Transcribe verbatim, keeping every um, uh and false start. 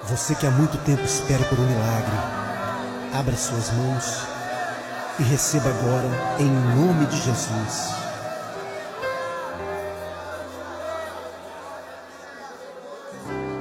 Você que há muito tempo espera por um milagre, abra suas mãos e receba agora em nome de Jesus.